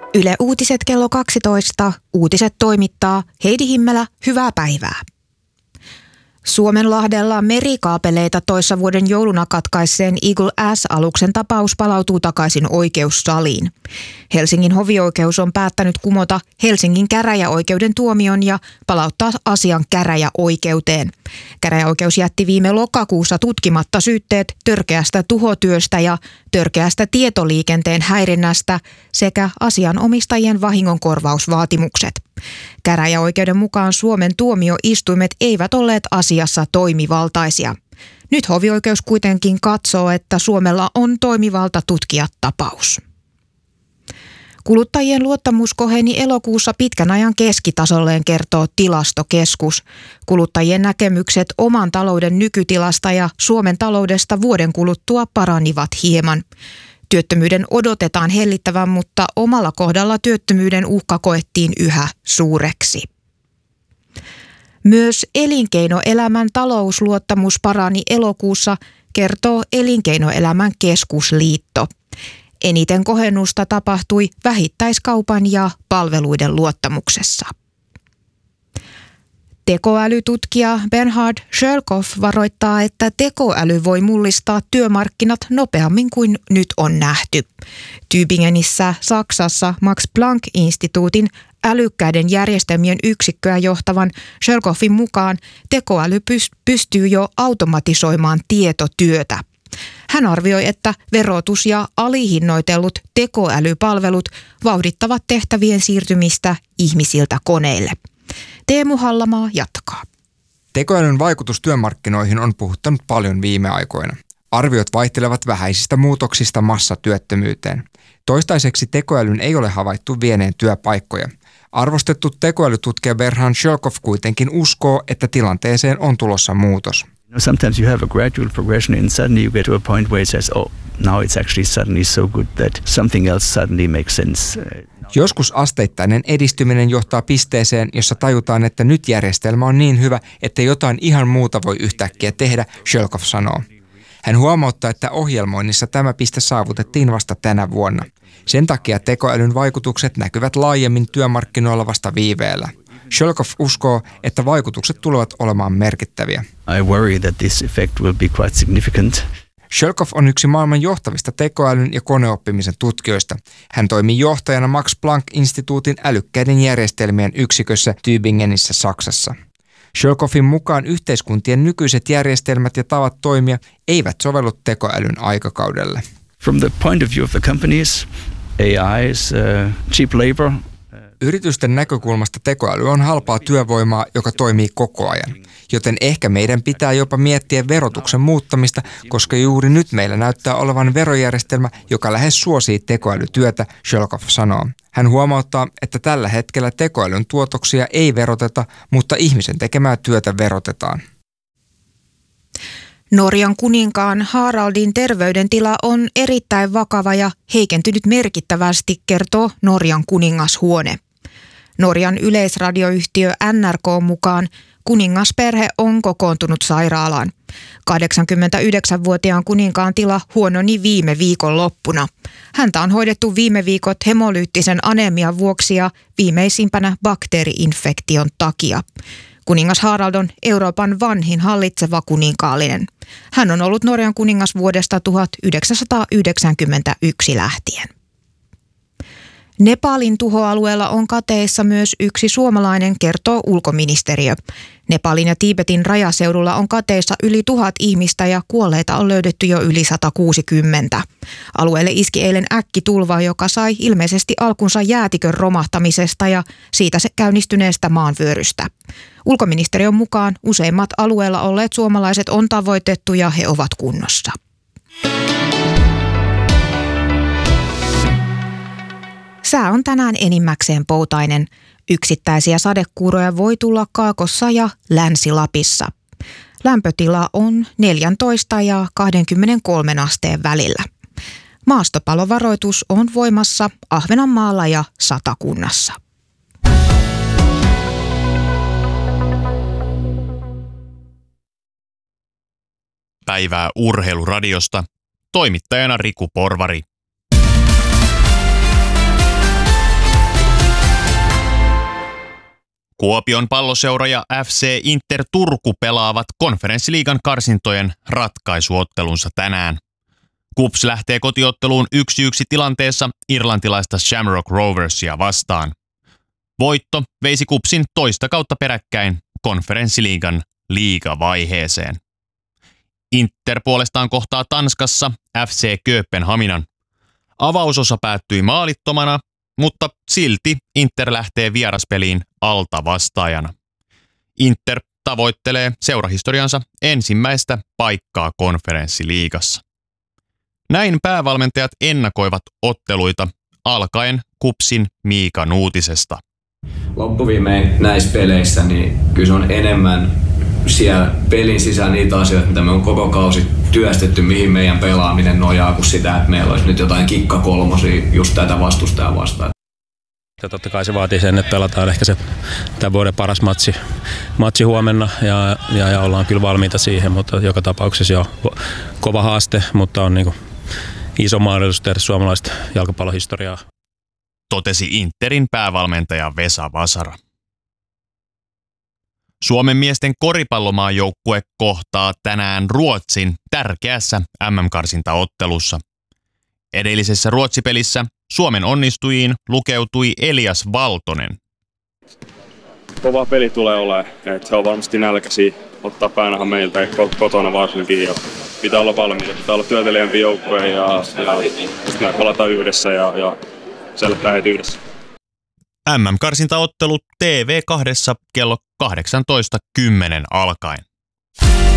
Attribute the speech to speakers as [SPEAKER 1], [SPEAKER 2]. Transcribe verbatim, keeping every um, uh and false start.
[SPEAKER 1] Yle Uutiset kello kaksitoista. Uutiset toimittaa Heidi Himmelä. Hyvää päivää. Suomenlahdella merikaapeleita toissa vuoden jouluna katkaisseen Eagle S-aluksen tapaus palautuu takaisin oikeussaliin. Helsingin hovioikeus on päättänyt kumota Helsingin käräjäoikeuden tuomion ja palauttaa asian käräjäoikeuteen. Käräjäoikeus jätti viime lokakuussa tutkimatta syytteet törkeästä tuhotyöstä ja törkeästä tietoliikenteen häirinnästä sekä asianomistajien vahingonkorvausvaatimukset. Käräjäoikeuden mukaan Suomen tuomioistuimet eivät olleet asiassa toimivaltaisia. Nyt hovioikeus kuitenkin katsoo, että Suomella on toimivalta tutkia tapaus. Kuluttajien luottamus koheni elokuussa pitkän ajan keskitasolleen, kertoo Tilastokeskus. Kuluttajien näkemykset oman talouden nykytilasta ja Suomen taloudesta vuoden kuluttua paranivat hieman. Työttömyyden odotetaan hellittävän, mutta omalla kohdalla työttömyyden uhka koettiin yhä suureksi. Myös elinkeinoelämän talousluottamus parani elokuussa, kertoo Elinkeinoelämän keskusliitto. Eniten kohennusta tapahtui vähittäiskaupan ja palveluiden luottamuksessa. Tekoälytutkija Bernhard Schölkopf varoittaa, että tekoäly voi mullistaa työmarkkinat nopeammin kuin nyt on nähty. Tübingenissä Saksassa Max Planck-instituutin älykkäiden järjestelmien yksikköä johtavan Schölkopfin mukaan tekoäly pystyy jo automatisoimaan tietotyötä. Hän arvioi, että verotus ja alihinnoitellut tekoälypalvelut vauhdittavat tehtävien siirtymistä ihmisiltä koneille. Teemu Hallamaa jatkaa.
[SPEAKER 2] Tekoälyn vaikutus työmarkkinoihin on puhuttanut paljon viime aikoina. Arviot vaihtelevat vähäisistä muutoksista massatyöttömyyteen. Toistaiseksi tekoälyn ei ole havaittu vieneen työpaikkoja. Arvostettu tekoälytutkija Bernhard Schölkopf kuitenkin uskoo, että tilanteeseen on tulossa muutos.
[SPEAKER 3] Sometimes you have a gradual progression and suddenly you get to a point where it says, oh, now it's actually suddenly so good that something else suddenly makes sense.
[SPEAKER 2] Joskus asteittainen edistyminen johtaa pisteeseen, jossa tajutaan, että nyt järjestelmä on niin hyvä, että jotain ihan muuta voi yhtäkkiä tehdä, Schölkopf sanoo. Hän huomauttaa, että ohjelmoinnissa tämä piste saavutettiin vasta tänä vuonna. Sen takia tekoälyn vaikutukset näkyvät laajemmin työmarkkinoilla vasta viiveellä. Schölkopf uskoo, että vaikutukset tulevat olemaan merkittäviä.
[SPEAKER 3] I worry that this effect will be quite significant.
[SPEAKER 2] Schölkopf on yksi maailman johtavista tekoälyn ja koneoppimisen tutkijoista. Hän toimii johtajana Max Planck-instituutin älykkäiden järjestelmien yksikössä Tübingenissä Saksassa. Schölkopfin mukaan yhteiskuntien nykyiset järjestelmät ja tavat toimia eivät sovellu tekoälyn aikakaudelle.
[SPEAKER 3] From the point of view of the companies, A I is uh, cheap labor.
[SPEAKER 2] Yritysten näkökulmasta tekoäly on halpaa työvoimaa, joka toimii koko ajan. Joten ehkä meidän pitää jopa miettiä verotuksen muuttamista, koska juuri nyt meillä näyttää olevan verojärjestelmä, joka lähes suosii tekoälytyötä, Schölkopf sanoo. Hän huomauttaa, että tällä hetkellä tekoälyn tuotoksia ei veroteta, mutta ihmisen tekemää työtä verotetaan.
[SPEAKER 1] Norjan kuninkaan Haraldin terveydentila on erittäin vakava ja heikentynyt merkittävästi, kertoo Norjan kuningashuone. Norjan yleisradioyhtiö N R K mukaan kuningasperhe on kokoontunut sairaalaan. kahdeksankymmentäyhdeksänvuotiaan kuninkaan tila huononi viime viikon loppuna. Häntä on hoidettu viime viikot hemolyyttisen anemian vuoksi ja viimeisimpänä bakteeriinfektion takia. Kuningas Harald on Euroopan vanhin hallitseva kuninkaallinen. Hän on ollut Norjan kuningas vuodesta tuhatyhdeksänsataayhdeksänkymmentäyksi lähtien. Nepalin tuhoalueella on kateissa myös yksi suomalainen, kertoo ulkoministeriö. Nepalin ja Tiibetin rajaseudulla on kateissa yli tuhat ihmistä ja kuolleita on löydetty jo yli sata kuusikymmentä. Alueelle iski eilen äkkitulva, joka sai ilmeisesti alkunsa jäätikön romahtamisesta ja siitä se käynnistyneestä maanvyörystä. Ulkoministeriön mukaan useimmat alueella olleet suomalaiset on tavoitettu ja he ovat kunnossa. Sää on tänään enimmäkseen poutainen. Yksittäisiä sadekuuroja voi tulla Kaakossa ja Länsi-Lapissa. Lämpötila on neljätoista ja kaksikymmentäkolme asteen välillä. Maastopalovaroitus on voimassa Ahvenanmaalla ja Satakunnassa.
[SPEAKER 4] Päivää Urheiluradiosta. Toimittajana Riku Porvari. Kuopion palloseura ja F C Inter Turku pelaavat konferenssiliigan karsintojen ratkaisuottelunsa tänään. KuPS lähtee kotiotteluun yksi yksi tilanteessa irlantilaista Shamrock Roversia vastaan. Voitto veisi KuPSin toista kautta peräkkäin konferenssiliigan liigavaiheeseen. Inter puolestaan kohtaa Tanskassa F C Kööpenhaminan. Avausosa päättyi maalittomana, mutta silti Inter lähtee vieraspeliin alta vastaajana. Inter tavoittelee seurahistoriansa ensimmäistä paikkaa konferenssiliigassa. Näin päävalmentajat ennakoivat otteluita alkaen KuPSin Miika Nuutisesta.
[SPEAKER 5] Loppuviimein näissä peleissä niin kyllä se on enemmän siellä pelin sisään niitä asioita, mitä me on koko kausi työstetty, mihin meidän pelaaminen nojaa, kuin sitä, että meillä olisi nyt jotain kikkakolmosia just tätä vastustajaa vastaan.
[SPEAKER 6] Ja totta kai se vaatii sen, että pelataan ehkä se tämän vuoden paras matsi, matsi huomenna ja, ja, ja ollaan kyllä valmiita siihen, mutta joka tapauksessa jo kova haaste, mutta on niin kuin iso mahdollisuus tehdä suomalaista jalkapallohistoriaa.
[SPEAKER 4] Totesi Interin päävalmentaja Vesa Vasara. Suomen miesten koripallomaajoukkue kohtaa tänään Ruotsin tärkeässä M M-karsintaottelussa. Edellisessä Ruotsi-pelissä Suomen onnistujiin lukeutui Elias Valtonen.
[SPEAKER 7] Kova peli tulee olemaan, että se on varmasti nälkäisiä ottaa päänahan meiltä kotona varsinkin. Ja pitää olla valmiita, pitää olla työtelijämpi joukkue ja, ja sitten me palataan yhdessä ja, ja selvittää heti yhdessä.
[SPEAKER 4] M M-karsintaottelu T V kaksi kello kahdeksantoista kymmenen alkaen.